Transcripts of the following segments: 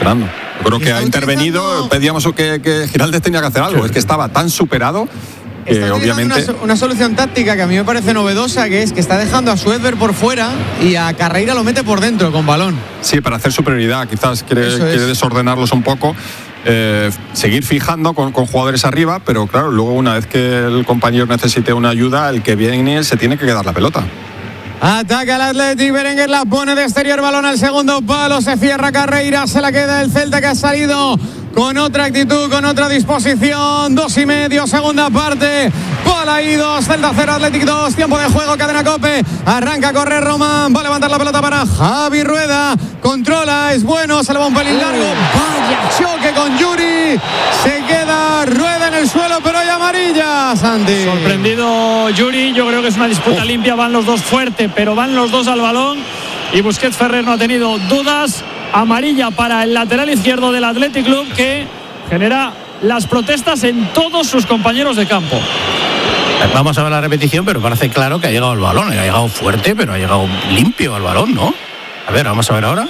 funcionando. Yo creo que ha intervenido, pedíamos que Giraldez tenía que hacer algo, es que estaba tan superado. Obviamente una solución táctica que a mí me parece novedosa, que es que está dejando a Suedberg por fuera y a Carreira lo mete por dentro con balón. Sí, para hacer superioridad, quizás quiere desordenarlos un poco, seguir fijando con jugadores arriba, pero claro, luego una vez que el compañero necesite una ayuda, el que viene se tiene que quedar la pelota. Ataca el Athletic, Berenguer la pone de exterior, balón al segundo palo, se cierra Carreira, se la queda el Celta, que ha salido con otra actitud, con otra disposición. 2:30, segunda parte. Bola y 2, Celta 0, Athletic 2. Tiempo de juego, cadena COPE. Arranca a correr Román. Va a levantar la pelota para Javi Rueda. Controla, es bueno, se le va un pelín largo. Vaya choque con Yuri. Se queda Rueda en el suelo, pero hay amarilla, Santi. Sorprendido Yuri, yo creo que es una disputa limpia. Van los dos fuerte, pero van los dos al balón. Y Busquets Ferrer no ha tenido dudas. Amarilla para el lateral izquierdo del Athletic Club, que genera las protestas en todos sus compañeros de campo. Vamos a ver la repetición, pero parece claro que ha llegado el balón. Ha llegado fuerte, pero ha llegado limpio al balón, ¿no? A ver, vamos a ver ahora.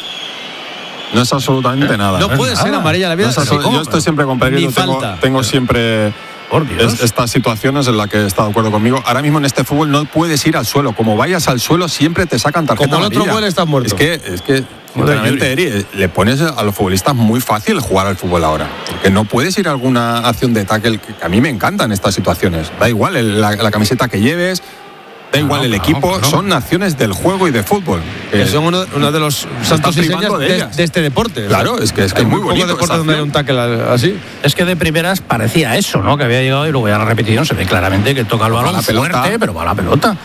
No es absolutamente nada. No puede ser amarilla la vida. No yo estoy siempre con Pedro, tengo siempre estas situaciones en las que está de acuerdo conmigo. Ahora mismo en este fútbol no puedes ir al suelo. Como vayas al suelo siempre te sacan tarjeta amarilla. Como el otro gol estás muerto. Es que sinceramente, Eri, le pones a los futbolistas muy fácil jugar al fútbol ahora. Porque no puedes ir a alguna acción de tackle, que a mí me encantan estas situaciones. Da igual la camiseta que lleves, da igual el equipo, son acciones del juego y de fútbol. Que son uno de los santos y señas de este deporte. Claro, es que es muy bonito. Deporte donde hay un tackle así. Es que de primeras parecía eso, ¿no? Que había llegado y luego ya la repetición se ve claramente que toca el balón fuerte, pero va a la pelota.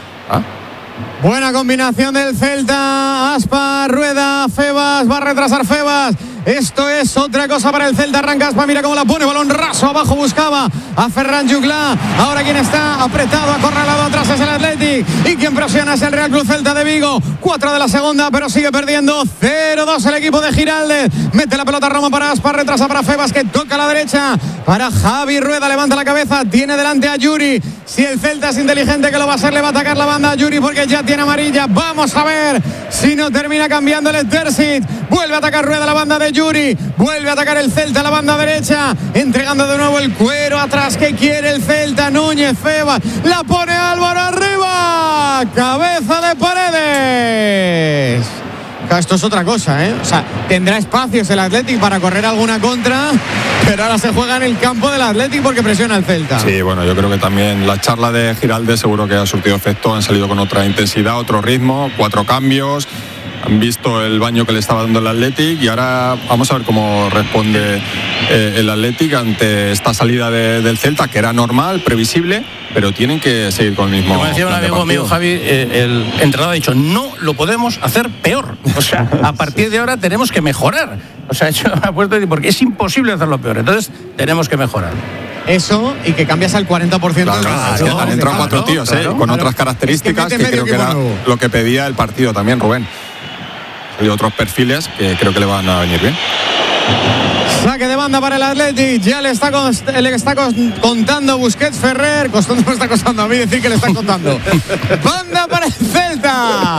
Buena combinación del Celta. Aspa, Rueda, Febas, va a retrasar Febas. Esto es otra cosa para el Celta. Arranca Aspa, mira cómo la pone, balón raso abajo, buscaba a Ferran Juglà. Ahora quien está apretado, acorralado atrás es el Athletic, y quien presiona es el Real Club Celta de Vigo. 4 de la segunda, pero sigue perdiendo. 0-2 el equipo de Giraldez. Mete la pelota Roma para Aspa, retrasa para Febas, que toca a la derecha para Javi Rueda, levanta la cabeza, tiene delante a Yuri. Si el Celta es inteligente, que lo va a hacer, le va a atacar la banda a Yuri, porque ya tiene amarilla. Vamos a ver si no termina cambiando el Terzic. Vuelve a atacar Rueda, la banda de Yuri. Vuelve a atacar el Celta, la banda derecha, entregando de nuevo el cuero atrás que quiere el Celta. Núñez, Febas, la pone Álvaro arriba. Cabeza de Paredes. Esto es otra cosa, ¿eh? O sea, tendrá espacios el Athletic para correr alguna contra, pero ahora se juega en el campo del Athletic porque presiona el Celta. Sí, bueno, yo creo que también la charla de Giraldez seguro que ha surtido efecto. Han salido con otra intensidad, otro ritmo, 4 cambios. Han visto el baño que le estaba dando el Athletic y ahora vamos a ver cómo responde el Athletic ante esta salida del Celta, que era normal, previsible, pero tienen que seguir con el mismo. Como decía un amigo mío, Javi, el entrenador ha dicho, no lo podemos hacer peor. O sea, a partir de ahora tenemos que mejorar. O sea, yo me apuesto porque es imposible hacerlo peor. Entonces, tenemos que mejorar. Eso, y que cambias al 40%. Claro, es que han entrado 4 tíos, con otras características que creo que era lo que pedía el partido también, Rubén. Y otros perfiles que creo que le van a venir bien. Saque de banda para el Athletic. Ya le está contando Busquets Ferrer. Costando me está costando a mí decir que le están contando. Banda para el Celta.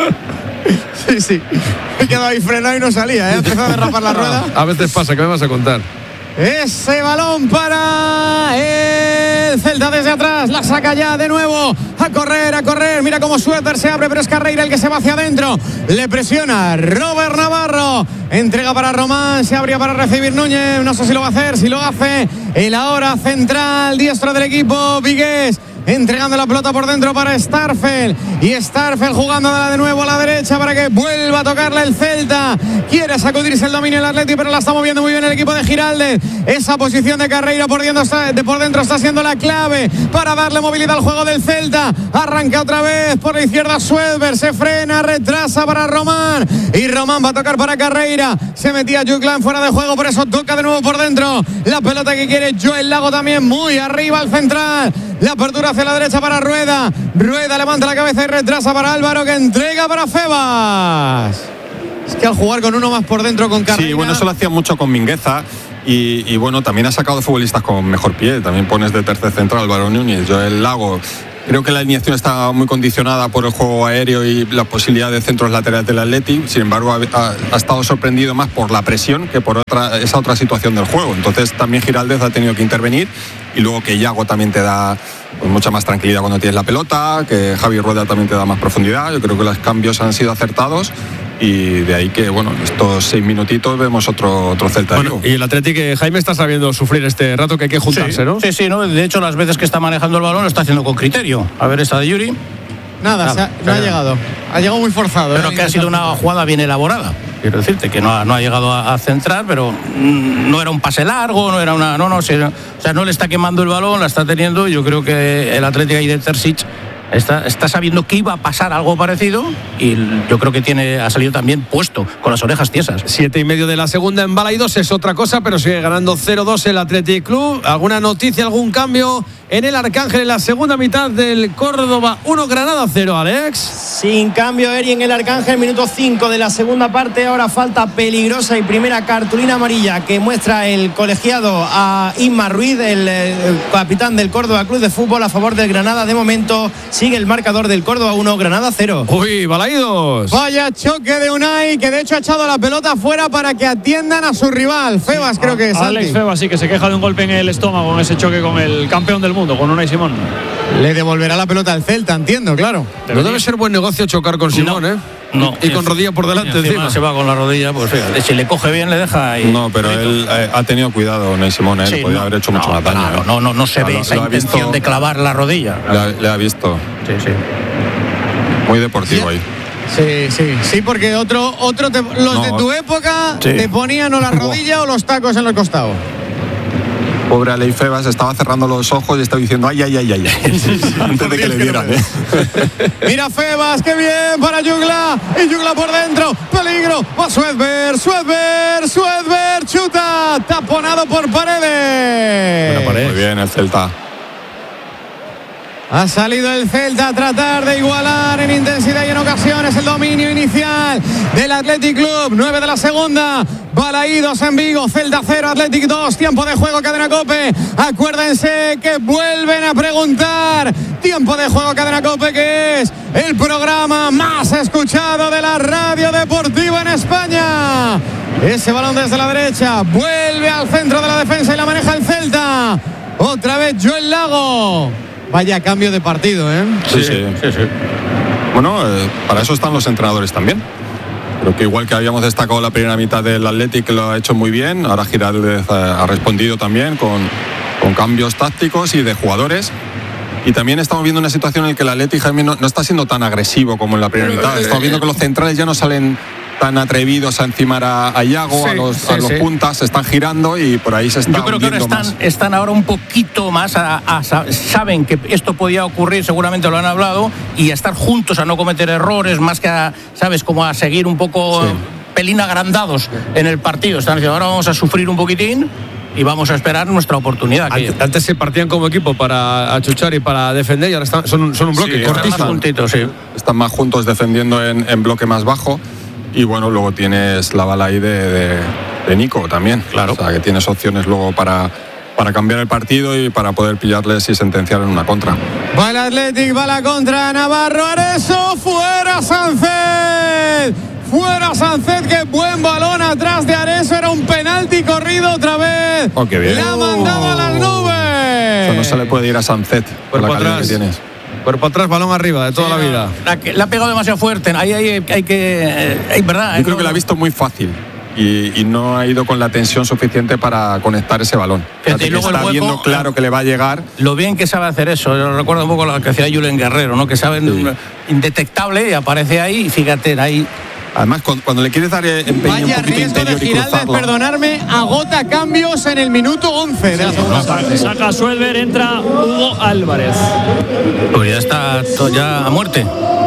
Sí. Me he quedado ahí frenado y no salía. He empezado a derrapar la rueda. A veces pasa, ¿qué me vas a contar? Ese balón para el Celta desde atrás. La saca ya de nuevo. A correr. Mira cómo Suéter se abre, pero es Carreira el que se va hacia adentro. Le presiona Robert Navarro. Entrega para Román. Se abría para recibir Núñez. No sé si lo va a hacer. Si lo hace, el ahora central diestro del equipo, Vigués. Entregando la pelota por dentro para Starfel. Y Starfel jugándola de nuevo a la derecha para que vuelva a tocarla el Celta. Quiere sacudirse el dominio del Athletic, pero la está moviendo muy bien el equipo de Giraldez. Esa posición de Carreira por dentro está siendo la clave para darle movilidad al juego del Celta. Arranca otra vez por la izquierda Suedberg. Se frena, retrasa para Román. Y Román va a tocar para Carreira. Se metía Juglà fuera de juego, por eso toca de nuevo por dentro. La pelota que quiere Joel Lago también muy arriba al central. La apertura hacia la derecha para Rueda. Rueda levanta la cabeza y retrasa para Álvaro, que entrega para Febas. Es que al jugar con uno más por dentro con Carreira. Sí, bueno, eso lo hacía mucho con Mingueza. Y bueno, también ha sacado futbolistas con mejor pie. También pones de tercer central Álvaro Núñez, Joel Lago. Creo que la alineación está muy condicionada por el juego aéreo y la posibilidad de centros laterales del Athletic. Sin embargo, ha estado sorprendido más por la presión que por esa otra situación del juego. Entonces también Giraldez ha tenido que intervenir, y luego que Yago también te da pues mucha más tranquilidad cuando tienes la pelota, que Javi Rueda también te da más profundidad. Yo creo que los cambios han sido acertados, y de ahí que, bueno, en estos 6 minutitos vemos otro Celta. Bueno, y el Athletic, Jaime, está sabiendo sufrir este rato, que hay que juntarse, ¿no? Sí, ¿no? De hecho, las veces que está manejando el balón lo está haciendo con criterio. A ver, esta de Yuri. Nada, no ha llegado. Ha llegado muy forzado. Pero que ha sido una jugada bien elaborada. Quiero decirte que no ha llegado a centrar, pero no era un pase largo, no era una... o sea, no le está quemando el balón, la está teniendo. Yo creo que el Athletic ahí de Terzic está sabiendo que iba a pasar algo parecido, y yo creo que ha salido también puesto, con las orejas tiesas. 7:30 de la segunda en Balaidos, es otra cosa, pero sigue ganando 0-2 el Athletic Club. ¿Alguna noticia, algún cambio en el Arcángel en la segunda mitad del Córdoba 1, Granada 0, Alex? Sin cambio, Eri, en el Arcángel, minuto 5 de la segunda parte. Ahora falta peligrosa y primera cartulina amarilla que muestra el colegiado a Isma Ruiz, el capitán del Córdoba Club de Fútbol, a favor del Granada. De momento sigue el marcador del Córdoba 1, Granada 0. Uy, Balaidos. Vaya choque de Unai, que de hecho ha echado la pelota fuera para que atiendan a su rival. Febas, creo que es. Alex Febas, sí, que se queja de un golpe en el estómago en ese choque con el campeón del mundo, con Unai Simón. Le devolverá la pelota al Celta, entiendo, claro. No debe ser buen negocio chocar con Simón, ¿eh? No. Y con rodilla por delante encima. Se va con la rodilla, pues fíjate, si le coge bien le deja ahí. No, pero él ha tenido cuidado, Unai Simón, él podía haber hecho mucho más daño. No se ve esa intención de clavar la rodilla. Le ha visto. Sí. Muy deportivo ahí. Sí, porque los de tu época te ponían o la rodilla o los tacos en el costado. Pobre Alei Febas estaba cerrando los ojos y estaba diciendo ay. Antes de que le dieran. Mira Febas, qué bien para Jugla. Y Jugla por dentro. Peligro. Va Suedberg, chuta. Taponado por Paredes. Muy bien el Celta. Ha salido el Celta a tratar de igualar en intensidad y en ocasiones el dominio inicial del Athletic Club. 9 de la segunda. Balaidos en Vigo, Celta 0, Athletic 2. Tiempo de juego, Cadena COPE. Acuérdense que vuelven a preguntar. Tiempo de juego, Cadena COPE, que es el programa más escuchado de la radio deportiva en España. Ese balón desde la derecha vuelve al centro de la defensa y la maneja el Celta. Otra vez Joel Lago. Vaya cambio de partido, ¿eh? Sí. Bueno, para eso están los entrenadores también. Creo que igual que habíamos destacado la primera mitad del Athletic, que lo ha hecho muy bien, ahora Giraldez ha respondido también con cambios tácticos y de jugadores. Y también estamos viendo una situación en la que el Athletic, Jaime, no está siendo tan agresivo como en la primera mitad. Estamos viendo que los centrales ya no salen tan atrevidos a encimar a Yago, a los puntas, se están girando y por ahí se está hundiendo. Yo creo que ahora están ahora un poquito más saben que esto podía ocurrir, seguramente lo han hablado, y a estar juntos, a no cometer errores, más que como a seguir un poco pelín agrandados en el partido. Están diciendo, ahora vamos a sufrir un poquitín y vamos a esperar nuestra oportunidad. Antes se partían como equipo para achuchar y para defender, y ahora son un bloque cortísimo. Están más juntos defendiendo en bloque más bajo. Y bueno, luego tienes la bala ahí de Nico también. Claro. O sea, que tienes opciones luego para cambiar el partido y para poder pillarles y sentenciar en una contra. Va el Athletic, va la contra Navarro, Areso, fuera Sánchez. Fuera Sánchez, qué buen balón atrás de Areso. Era un penalti corrido otra vez. Oh, qué bien. Le ha mandado a las nubes. Eso no se le puede ir a Sánchez por la calidad que tienes. Cuerpo atrás, balón arriba, de toda la vida. La ha pegado demasiado fuerte. Ahí hay verdad. Yo creo que la ha visto muy fácil y no ha ido con la tensión suficiente para conectar ese balón. Y luego está viendo claro que le va a llegar. Lo bien que sabe hacer eso. Yo recuerdo un poco lo que hacía Julen Guerrero, ¿no? Que sabe indetectable y aparece ahí. Y fíjate, ahí. Además, cuando le quieres dar empeño vaya un poquito riesgo interior de y Giraldez, cruzarlo. Perdonarme, agota cambios en el minuto 11 de la segunda parte. Saca Suedberg, entra Hugo Álvarez. Pues ya está ya a muerte.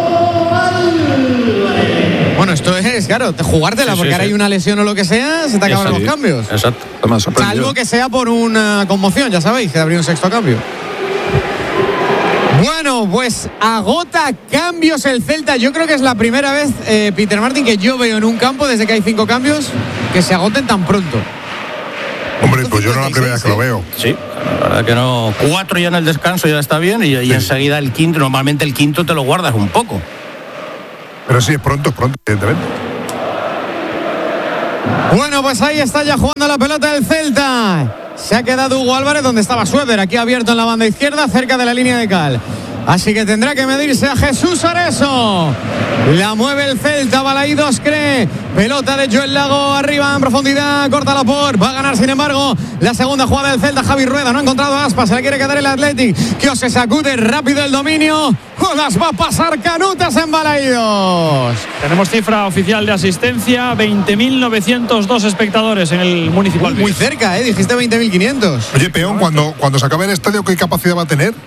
Bueno, esto es, claro, jugártela, porque ahora hay una lesión o lo que sea, se te acaban los cambios. Exacto. Salvo que sea por una conmoción, ya sabéis, que habría un sexto cambio. Bueno, pues agota cambios el Celta. Yo creo que es la primera vez, Peter Martin, que yo veo en un campo, desde que hay 5 cambios, que se agoten tan pronto. Hombre, pues yo no la primera vez que lo veo. Sí, la verdad que no. 4 ya en el descanso ya está bien y enseguida el quinto. Normalmente el quinto te lo guardas un poco. Pero sí, es pronto, evidentemente. Bueno, pues ahí está ya jugando la pelota del Celta. Se ha quedado Hugo Álvarez donde estaba Schweber, aquí abierto en la banda izquierda, cerca de la línea de cal. Así que tendrá que medirse a Jesús Areso. La mueve el Celta, Balaidos cree. Pelota de Joel Lago, arriba en profundidad, corta la por. Va a ganar, sin embargo, la segunda jugada del Celta. Javi Rueda no ha encontrado a Aspas, se le quiere quedar el Athletic. Que se sacude rápido el dominio. Las va a pasar canutas en Balaidos. Tenemos cifra oficial de asistencia, 20.902 espectadores en el municipal. Muy cerca, dijiste 20.500. Oye, Peón, cuando se acabe el estadio, ¿qué capacidad va a tener?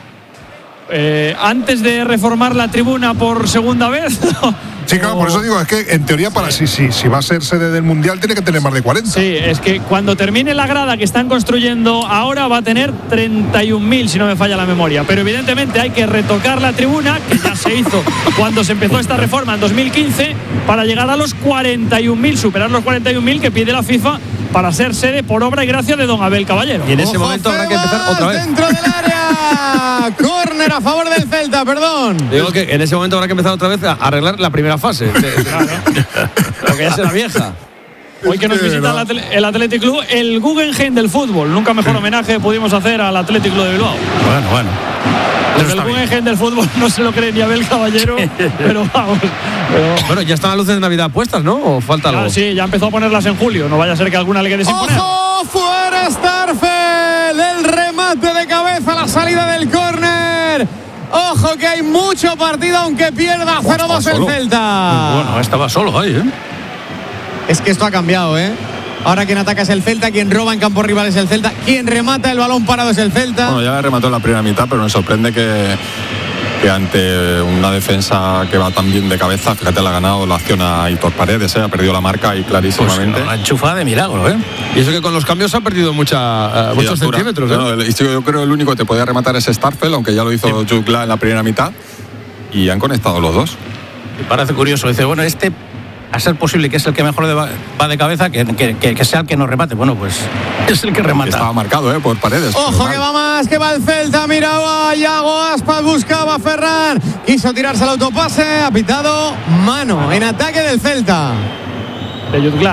Antes de reformar la tribuna por segunda vez. Sí, claro, por eso digo, es que en teoría si va a ser sede del Mundial tiene que tener más de 40. Sí, es que cuando termine la grada que están construyendo ahora va a tener 31.000, si no me falla la memoria. Pero evidentemente hay que retocar la tribuna, que ya se hizo cuando se empezó esta reforma en 2015, para llegar a los 41.000, superar los 41.000 que pide la FIFA para ser sede por obra y gracia de don Abel Caballero. Y en ese momento habrá que empezar otra vez. Dentro del área. Córner a favor del Celta, perdón. Digo que en ese momento habrá que empezar otra vez a arreglar la primera fase. Claro. Porque ya será vieja. Hoy que nos visita el Athletic Club, el Guggenheim del fútbol. Nunca mejor homenaje pudimos hacer al Athletic Club de Bilbao. Bueno. Desde el Guggenheim del fútbol no se lo cree ni Abel Caballero, pero vamos. Bueno, ya están las luces de Navidad puestas, ¿no? ¿O falta algo? Sí, ya empezó a ponerlas en julio. No vaya a ser que alguna le quede sin poner. ¡Ojo! ¡Fuera Starfel! El remate de cabeza, la salida del córner. Ojo que hay mucho partido, aunque pierda 0-2 el Celta. Bueno, estaba solo ahí, Es que esto ha cambiado, Ahora quien ataca es el Celta, quien roba en campo rival es el Celta, quien remata el balón parado es el Celta. Bueno, ya remató en la primera mitad, pero me sorprende que ante una defensa que va tan bien de cabeza, fíjate, la ha ganado la acción a Aitor Paredes, ha perdido la marca ahí clarísimamente. Pues la enchufada de milagro, Y eso que con los cambios ha perdido muchos centímetros. Bueno, yo creo que el único que te podía rematar es Starfel, aunque ya lo hizo Jukla en la primera mitad, y han conectado los dos. Me parece curioso, dice, bueno, a ser posible que es el que mejor va de cabeza, que sea el que nos remate. Bueno, pues es el que remata. Estaba marcado, por Paredes. Ojo que va más, que va el Celta, miraba Iago Aspas, buscaba a Ferran, quiso tirarse al autopase, ha pitado mano en ataque del Celta. De Jutgla.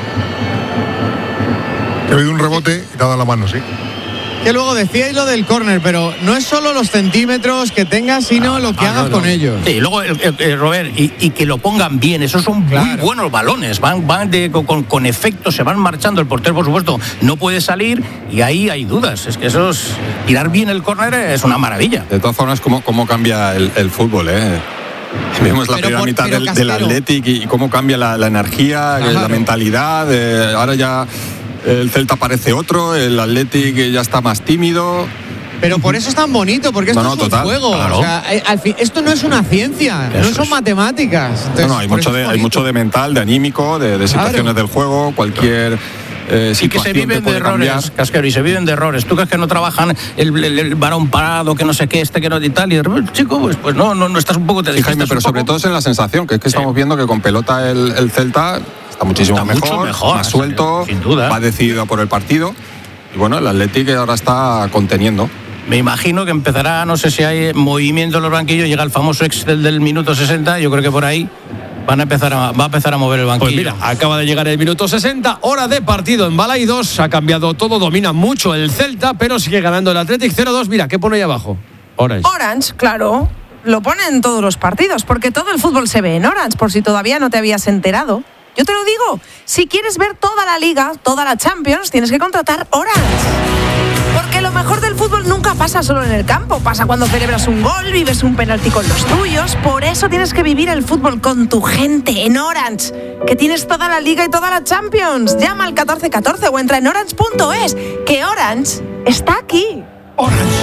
Ha habido un rebote y te ha dado la mano, sí. Que luego decíais lo del córner, pero no es solo los centímetros que tengas, sino lo que hagas con ellos. Sí, luego Robert, y que lo pongan bien, esos son muy buenos balones, van con efecto, se van marchando, el portero por supuesto no puede salir y ahí hay dudas, es que tirar bien el córner es una maravilla. De todas formas, cómo cambia el fútbol, Vemos la primera mitad del Athletic y cómo cambia la energía, la mentalidad, ahora ya el Celta parece otro, el Athletic ya está más tímido. Pero por eso es tan bonito, porque esto es un juego. Claro. O sea, esto no es una ciencia, no son matemáticas. Entonces, hay mucho de mental, de anímico, de situaciones del juego, cualquier y que se viven de errores, Casquero, y se viven de errores. ¿Tú crees que no trabajan el varón parado, que no sé qué, que no y tal? Y chico, pues no estás un poco... Jaime, pero sobre todo es en la sensación, que es que estamos viendo que con pelota el Celta está muchísimo mejor, más suelto, sin duda. Va decidido por el partido. Y bueno, el Athletic ahora está conteniendo. Me imagino que empezará, no sé si hay movimiento en los banquillos, llega el famoso Excel del minuto 60, yo creo que por ahí va a empezar a mover el banquillo. Pues mira, acaba de llegar el minuto 60, hora de partido en Balaidos, ha cambiado todo, domina mucho el Celta, pero sigue ganando el Athletic 0-2. Mira, ¿qué pone ahí abajo? Orange, claro, lo pone en todos los partidos, porque todo el fútbol se ve en Orange, por si todavía no te habías enterado. Yo te lo digo, si quieres ver toda la Liga, toda la Champions, tienes que contratar Orange. Porque lo mejor del fútbol nunca pasa solo en el campo, pasa cuando celebras un gol, vives un penalti con los tuyos. Por eso tienes que vivir el fútbol con tu gente en Orange, que tienes toda la Liga y toda la Champions. Llama al 1414 o entra en orange.es, que Orange está aquí. Orange.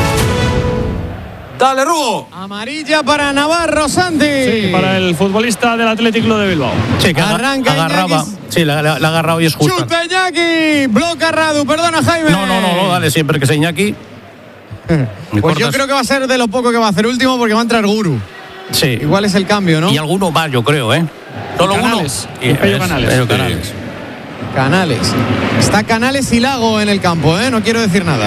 Dale, Rubo. Amarilla para Navarro, Santi. Sí, para el futbolista del Athletic Club de Bilbao. Sí, que agarraba. Sí, la ha agarrado y es justo. Chuta Iñaki, bloca Radu, perdona Jaime. No, dale, siempre que sea Iñaki. Pues yo creo que va a ser de lo poco que va a hacer último, porque va a entrar Guru. Sí. Igual es el cambio, ¿no? Y alguno más, yo creo, Solo Canales. uno. Y Pello Canales. Pello Canales. Canales. Está Canales y Lago en el campo, ¿eh? No quiero decir nada.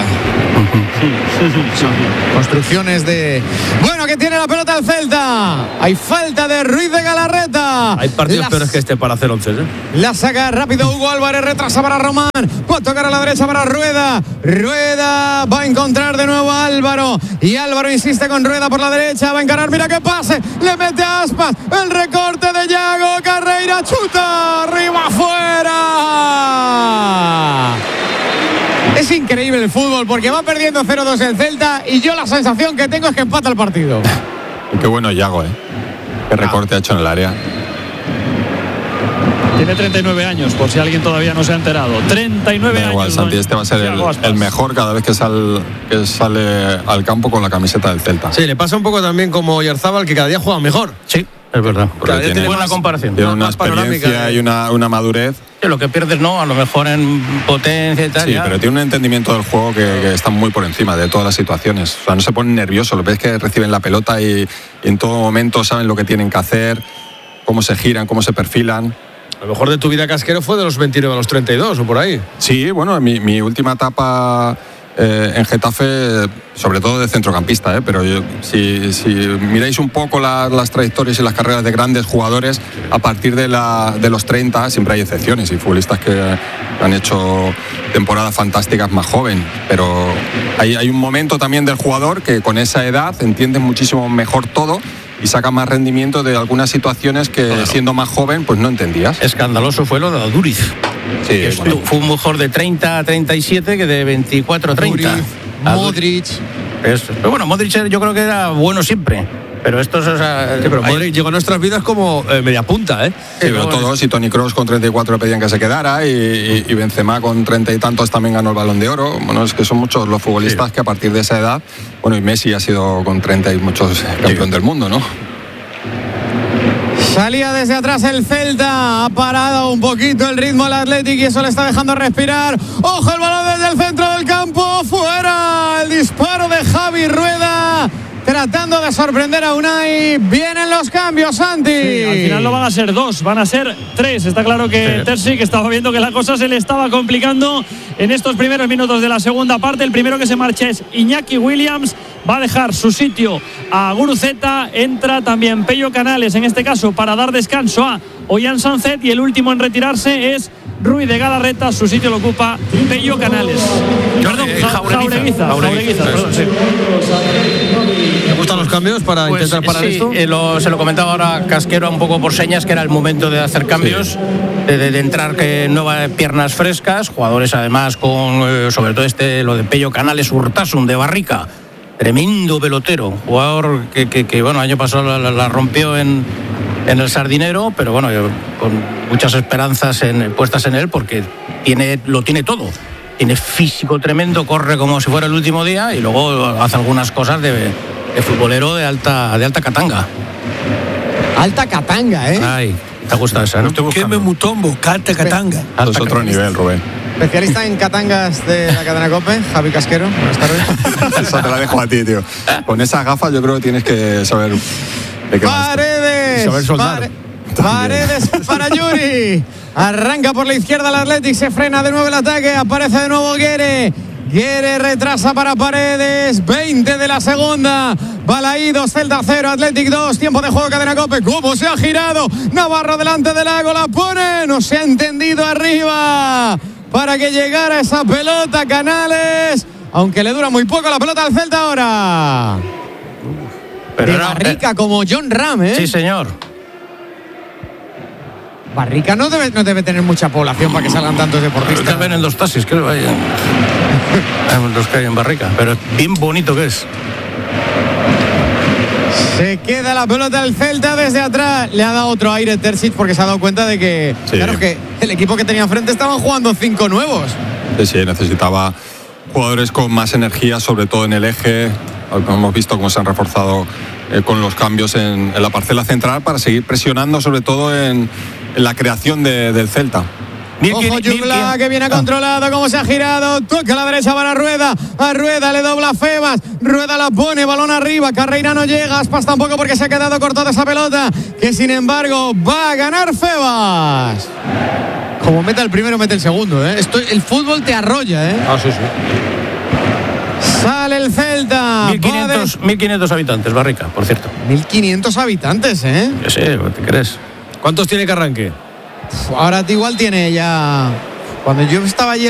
Construcciones de... Bueno, que tiene la pelota el Celta. Hay falta de Ruiz de Galarreta. Hay partidos peores que este para hacer 11, ¿eh? La saca rápido Hugo Álvarez, retrasa para Román. Va a tocar a la derecha para Rueda. Rueda va a encontrar de nuevo a Álvaro. Y Álvaro insiste con Rueda por la derecha. Va a encarar, mira qué pase. Le mete a Aspas. El recorte de Yago. Carreira chuta. Arriba, afuera. Es increíble el fútbol porque va perdiendo 0-2 el Celta y yo la sensación que tengo es que empata el partido. Y qué bueno Yago, qué recorte ha hecho en el área. Tiene 39 años, por si alguien todavía no se ha enterado. 39 años. Igual, Santi, este va a ser el mejor cada vez que sale al campo con la camiseta del Celta. Sí, le pasa un poco también como Oyarzabal, que cada día juega mejor. Sí, es verdad. Tiene buena comparación. Tiene una experiencia y una madurez. Sí, lo que pierdes, no, a lo mejor en potencia y tal. Sí, ya. pero tiene un entendimiento del juego que está muy por encima de todas las situaciones. O sea, no se ponen nerviosos, lo ves que reciben la pelota y en todo momento saben lo que tienen que hacer, cómo se giran, cómo se perfilan. A lo mejor de tu vida, Casquero, fue de los 29 a los 32 o por ahí. Sí, bueno, mi última etapa en Getafe, sobre todo de centrocampista, pero si miráis un poco las trayectorias y las carreras de grandes jugadores, a partir de los 30 siempre hay excepciones y futbolistas que han hecho temporadas fantásticas más joven, pero hay un momento también del jugador que con esa edad entiende muchísimo mejor todo y saca más rendimiento de algunas situaciones que siendo más joven pues no entendías. Escandaloso fue lo de Duriz. Sí, bueno. Fue un mejor de 30 a 37 que de 24 a 30. Duriz, Modric. Pero bueno, Modric yo creo que era bueno siempre. Pero estos, o sea, sí, pero Modric llegó a nuestras vidas como media punta, ¿eh? Sí, pero todos, y Toni Kroos con 34 le pedían que se quedara, y Benzema con 30 y tantos también ganó el Balón de Oro. Bueno, es que son muchos los futbolistas que a partir de esa edad, bueno, y Messi ha sido con 30 y muchos campeón del mundo, ¿no? Salía desde atrás el Celta, ha parado un poquito el ritmo al Athletic y eso le está dejando respirar. ¡Ojo el balón desde el centro del campo! ¡Fuera! El disparo de Javi Rueda, tratando de sorprender a Unai. Vienen los cambios, Santi. Sí, al final no van a ser 2, van a ser 3. Está claro que Terzic estaba viendo que la cosa se le estaba complicando en estos primeros minutos de la segunda parte. El primero que se marcha es Iñaki Williams. Va a dejar su sitio a Guruceta. Entra también Pello Canales, en este caso para dar descanso a Ollán Sanzet. Y el último en retirarse es Ruiz de Galarreta. Su sitio lo ocupa Pello Canales. Perdón, Jaureguiza. Perdón, sí. ¿Te gustan los cambios para intentar parar esto? Se lo comentaba ahora Casquero un poco por señas, que era el momento de hacer cambios, de entrar nuevas piernas frescas, jugadores además con, sobre todo lo de Pello Canales, Urtasun de Barrica. Tremendo pelotero, jugador que bueno, año pasado la rompió en el Sardinero, pero bueno, yo, con muchas esperanzas puestas en él, porque lo tiene todo. Tiene físico tremendo, corre como si fuera el último día y luego hace algunas cosas de futbolero de alta catanga. Alta catanga, ¿eh? Ay, te gusta esa, ¿no? ¿Qué me mutombo? Alta catanga. Eso es otro nivel, Rubén. Especialista en catangas de la cadena COPE, Javi Casquero. Buenas tardes. Eso te la dejo a ti, tío. Con esas gafas yo creo que tienes que saber de qué Paredes. Saber soldar. Paredes para Yuri. Arranca por la izquierda el Athletic, se frena de nuevo el ataque, aparece de nuevo Guerre. Guerre retrasa para Paredes, 20 de la segunda. Balaídos, Celta 0, Athletic 2, tiempo de juego, cadena COPE. ¿Cómo se ha girado? Navarro delante del Lago, la pone, no se ha entendido arriba para que llegara esa pelota. Canales, aunque le dura muy poco la pelota al Celta ahora. Pero de Barrica como John Ram, ¿eh? Sí, señor. Barrica no debe tener mucha población para que salgan tantos deportistas. Tal vez en 2 taxis, creo, los que hay en Barrica, pero es bien bonito que es. Se queda la pelota del Celta desde atrás. Le ha dado otro aire Terzic porque se ha dado cuenta de que, claro, que el equipo que tenía enfrente estaban jugando 5 nuevos. Sí, necesitaba jugadores con más energía, sobre todo en el eje. Hemos visto cómo se han reforzado con los cambios en la parcela central para seguir presionando, sobre todo en la creación del Celta. Ojo Yugla, que viene controlado, cómo se ha girado, toca a la derecha para Rueda, a Rueda le dobla Febas, Rueda la pone, balón arriba, Carreira no llega, Aspas tampoco porque se ha quedado cortada esa pelota, que sin embargo va a ganar Febas. Como meta el primero, mete el segundo, ¿eh? El fútbol te arrolla, ¿eh? Ah, sí. Sale el Celta. 1.500 habitantes, Barrica, por cierto. 1.500 habitantes, ¿eh? Yo sé, ¿te crees? ¿Cuántos tiene Carranque? Ahora igual tiene ya... Cuando yo estaba allí